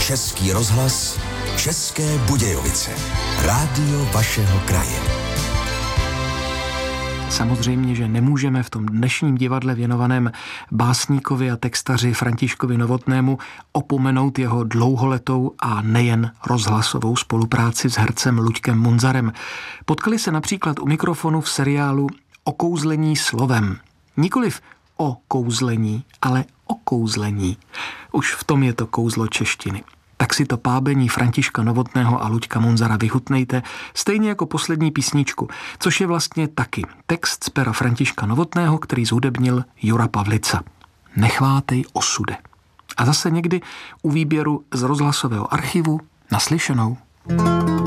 Český rozhlas, České Budějovice. Rádio vašeho kraje. Samozřejmě, že nemůžeme v tom dnešním divadle věnovaném básníkovi a textaři Františkovi Novotnému opomenout jeho dlouholetou a nejen rozhlasovou spolupráci s hercem Luďkem Munzarem. Potkali se například u mikrofonu v seriálu Okouzlení slovem. Nikoliv o kouzlení, ale o kouzlení. Už v tom je to kouzlo češtiny. Tak si to pábení Františka Novotného a Luďka Munzara vychutnejte, stejně jako poslední písničku, což je vlastně taky text z pera Františka Novotného, který zhudebnil Jura Pavlica. Nechvátej osude. A zase někdy u výběru z rozhlasového archivu naslyšenou.